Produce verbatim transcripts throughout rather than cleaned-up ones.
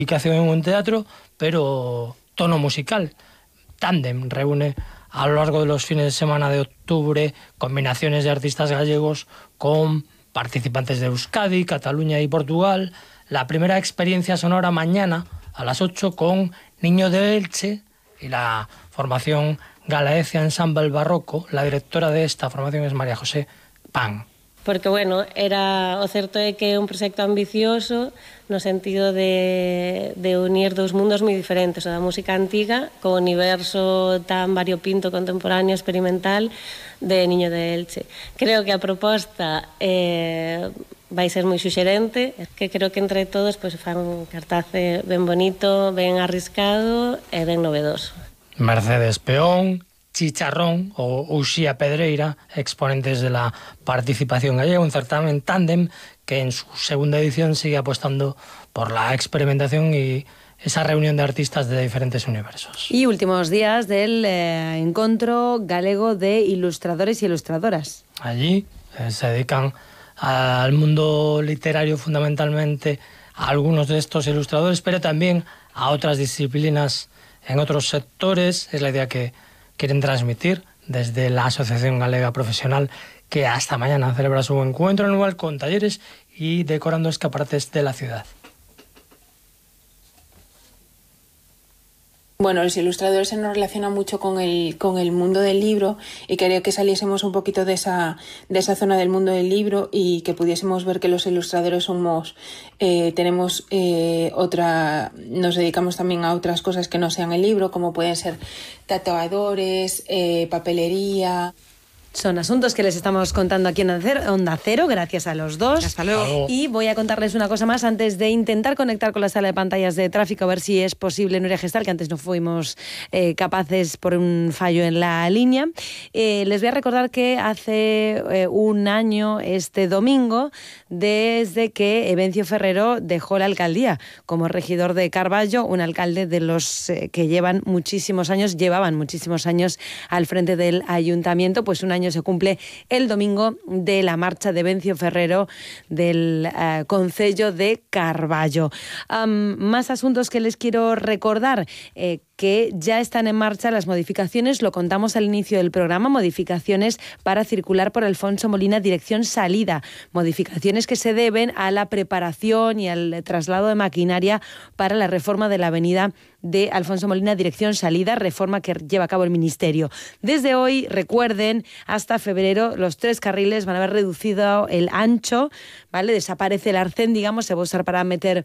en un teatro, pero tono musical. Tándem reúne a lo largo de los fines de semana de octubre combinaciones de artistas gallegos con participantes de Euskadi, Cataluña y Portugal. La primera experiencia sonora mañana a las ocho con Niño de Elche y la formación Galaecia Ensemble Barroco. La directora de esta formación es María José Pan. Porque, bueno, era o certo é que é un proxecto ambicioso no sentido de, de unir dous mundos moi diferentes, o da música antiga co universo tan variopinto, contemporáneo, experimental de Niño de Elche. Creo que a proposta eh, vai ser moi suxerente, que creo que entre todos pues, fan un cartaz ben bonito, ben arriscado e ben novedoso. Mercedes Peón, Chicharrón o Uxía Pedreira, exponentes de la participación gallega, un certamen tándem que en su segunda edición sigue apostando por la experimentación y esa reunión de artistas de diferentes universos. Y últimos días del eh, encuentro galego de ilustradores y ilustradoras. Allí eh, se dedican al mundo literario fundamentalmente a algunos de estos ilustradores, pero también a otras disciplinas en otros sectores. Es la idea que quieren transmitir desde la Asociación Galega Profesional, que hasta mañana celebra su encuentro anual con talleres y decorando escaparates de la ciudad. Bueno, los ilustradores se nos relacionan mucho con el, con el mundo del libro y quería que saliésemos un poquito de esa, de esa zona del mundo del libro y que pudiésemos ver que los ilustradores somos, eh, tenemos eh, otra, nos dedicamos también a otras cosas que no sean el libro, como pueden ser tatuadores, eh, papelería. Son asuntos que les estamos contando aquí en Onda Cero, gracias a los dos. Hasta luego. Y voy a contarles una cosa más antes de intentar conectar con la sala de pantallas de tráfico, a ver si es posible, Nuria Gestal, que antes no fuimos eh, capaces por un fallo en la línea. Eh, les voy a recordar que hace eh, un año, este domingo, desde que Evencio Ferrero dejó la alcaldía como regidor de Carballo, un alcalde de los eh, que llevan muchísimos años, llevaban muchísimos años al frente del ayuntamiento, pues un año se cumple el domingo de la marcha de Evencio Ferrero del uh, Concello de Carballo. Um, más asuntos que les quiero recordar, eh, que ya están en marcha las modificaciones, lo contamos al inicio del programa, modificaciones para circular por Alfonso Molina dirección salida, modificaciones que se deben a la preparación y al traslado de maquinaria para la reforma de la avenida de Alfonso Molina dirección salida, reforma que lleva a cabo el Ministerio. Desde hoy, recuerden, hasta febrero los tres carriles van a haber reducido el ancho, ¿vale? Desaparece el arcén, digamos, se va a usar para meter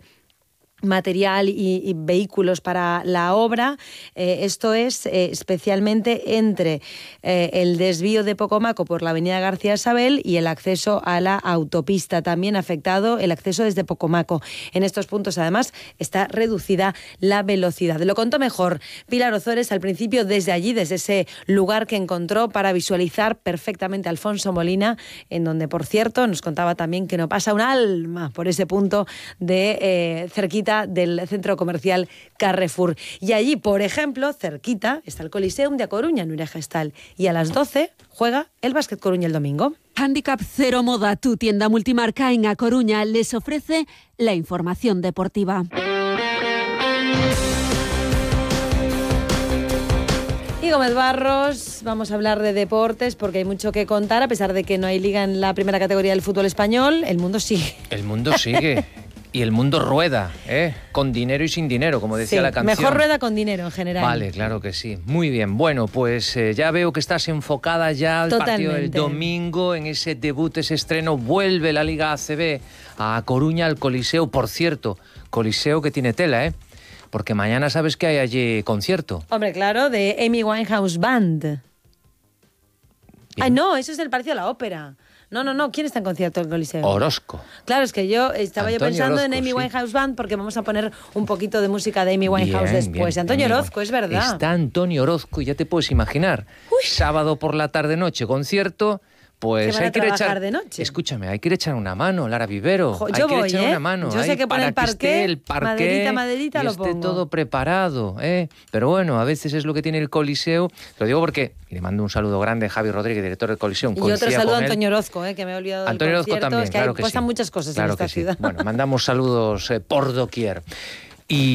material y, y vehículos para la obra. Eh, esto es eh, especialmente entre eh, el desvío de Pocomaco por la avenida García Isabel y el acceso a la autopista. También afectado el acceso desde Pocomaco. En estos puntos, además, está reducida la velocidad. Lo contó mejor Pilar Ozores al principio desde allí, desde ese lugar que encontró para visualizar perfectamente a Alfonso Molina, en donde, por cierto, nos contaba también que no pasa un alma por ese punto de eh, cerquita del centro comercial Carrefour. Y allí, por ejemplo, cerquita, está el Coliseum de A Coruña, Nuria Gestal. Y a las doce juega el Básquet Coruña el domingo. Handicap Cero Moda, tu tienda multimarca en A Coruña, les ofrece la información deportiva. Y Gómez Barros, vamos a hablar de deportes porque hay mucho que contar, a pesar de que no hay liga en la primera categoría del fútbol español, el mundo sigue. El mundo sigue. Y el mundo rueda, ¿eh? Con dinero y sin dinero, como decía sí, la canción. Mejor rueda con dinero en general. Vale, claro que sí. Muy bien. Bueno, pues eh, ya veo que estás enfocada ya al Totalmente. partido del domingo, en ese debut, ese estreno. Vuelve la Liga A C B a Coruña, al Coliseo. Por cierto, Coliseo que tiene tela, ¿eh? Porque mañana sabes que hay allí concierto. Hombre, claro, de Amy Winehouse Band. Bien. Ay, no, eso es del Palacio de la Ópera. No, no, no. ¿Quién está en concierto en el Coliseo? Orozco. Claro, es que yo estaba Antonio yo pensando Orozco, en Amy sí. Winehouse Band porque vamos a poner un poquito de música de Amy Winehouse Bien, después. bien, Antonio Amy Orozco, es verdad. Está Antonio Orozco y ya te puedes imaginar. Uy. Sábado por la tarde-noche, concierto. Pues ¿Que van hay a que ir a trabajar echar, de noche? Escúchame, hay que ir a echar una mano, Lara Vivero. Jo, hay yo que ir a voy, echar ¿eh? una mano. Yo sé ahí, que pone para el parqué, esté el parqué maderita, maderita, y lo esté pongo. todo preparado, ¿eh? Pero bueno, a veces es lo que tiene el Coliseo. Lo digo porque y le mando un saludo grande a Javi Rodríguez, director del Coliseo. Y otro saludo a Antonio Orozco, ¿eh? Que me he olvidado del Antonio Orozco concierto. también, es que claro hay, que pasan sí. muchas cosas Claro en esta que sí. ciudad. Bueno, mandamos saludos eh, por doquier. Y